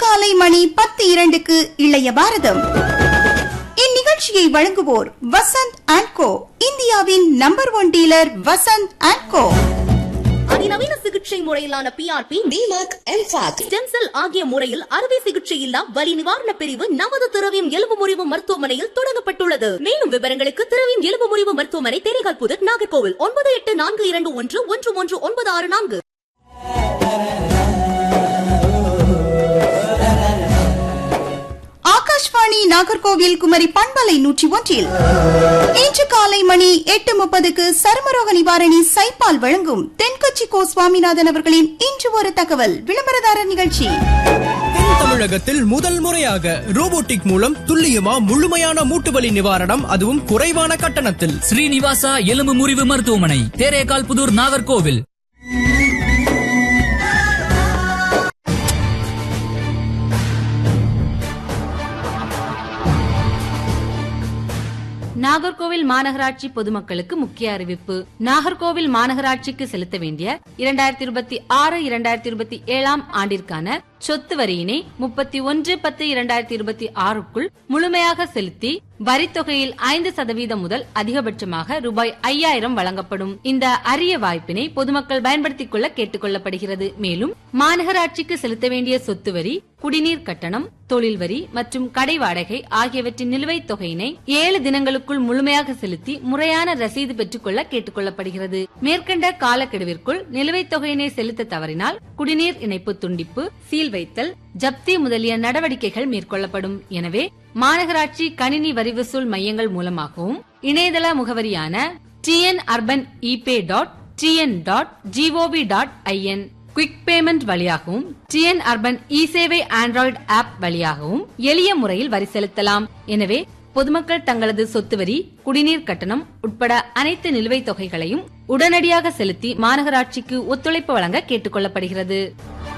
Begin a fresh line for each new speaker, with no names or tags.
காலை மணி 10:02 இளைய பாரதம். இந்நிகழ்ச்சியை வழங்குவோர் வசந்த் அண்ட் கோ, இந்தியாவின் நம்பர் 1 டீலர் வசந்த் அண்ட் கோ.
அதிநவீன சிகிச்சை முறையிலான PRP, DMAC, MFAC, stem cell ஆகிய முறையில் அறுவை சிகிச்சை இல்லா வலி நிவாரண பிரிவு நமது திரவியம் எலும்பு முறிவு மருத்துவமனையில் தொடங்கப்பட்டுள்ளது. மேலும் விவரங்களுக்கு திரவியம் எலும்பு முறிவு மருத்துவமனை, தேரைகால் புதர், நாகர்கோவில் 9842111964.
ஆகாஷ்வாணி நாகர்கோவில் குமரி பண்பலை 101 இன்று காலை மணி 8:30 சருமரோக நிவாரணி சைபால் வழங்கும் தென்கட்சி கோ சுவாமிநாதன் அவர்களின் இன்று ஒரு தகவல் விளம்பரதாரர் நிகழ்ச்சி.
தென் தமிழகத்தில் முதல் முறையாக ரோபோட்டிக் மூலம் துல்லியமா முழுமையான மூட்டுவலி நிவாரணம், அதுவும் குறைவான கட்டணத்தில்.
ஸ்ரீனிவாசா எலும்பு முறிவு மருத்துவமனை, தேரைகால் புதூர், நாகர்கோவில்.
நாகர்கோவில் மாநகராட்சி பொதுமக்களுக்கு முக்கிய அறிவிப்பு. நாகர்கோவில் மாநகராட்சிக்கு செலுத்த வேண்டிய 2026-2027 ஆண்டிற்கான சொத்து வரியினை 31/10/2026க்குள் முழுமையாக செலுத்தி வரித்தொகையில் 5% முதல் அதிகபட்சமாக ரூபாய் 5000 வழங்கப்படும். இந்த அரிய வாய்ப்பினை பொதுமக்கள் பயன்படுத்திக் கொள்ள கேட்டுக் கொள்ளப்படுகிறது. மேலும் மாநகராட்சிக்கு செலுத்த வேண்டிய சொத்து வரி, குடிநீர் கட்டணம், தொழில் வரி மற்றும் கடை வாடகை ஆகியவற்றின் நிலுவைத் தொகையினை 7 தினங்களுக்குள் முழுமையாக செலுத்தி முறையான ரசீது பெற்றுக் கொள்ள கேட்டுக் கொள்ளப்படுகிறது. மேற்கண்ட காலக்கெடுவிற்குள் நிலுவைத் தொகையினை செலுத்த தவறினால் குடிநீர் இணைப்பு துண்டிப்பு, சீல் வைத்தல், ஜப்தி முதலிய நடவடிக்கைகள் மேற்கொள்ளப்படும். எனவே மாநகராட்சி கணினி வரி வசூல் மையங்கள் மூலமாகவும் இணையதள முகவரியான tnurban.tn.gov.in, குவிக் பேமெண்ட் வழியாகவும் TN அர்பன் இ-சேவை ஆண்ட்ராய்டு ஆப் வழியாகவும் எளிய முறையில் வரி செலுத்தலாம். எனவே பொதுமக்கள் தங்களது சொத்து வரி, குடிநீர் கட்டணம் உட்பட அனைத்து நிலுவைத் தொகைகளையும் உடனடியாக செலுத்தி மாநகராட்சிக்கு ஒத்துழைப்பு வழங்க கேட்டுக் கொள்ளப்படுகிறது.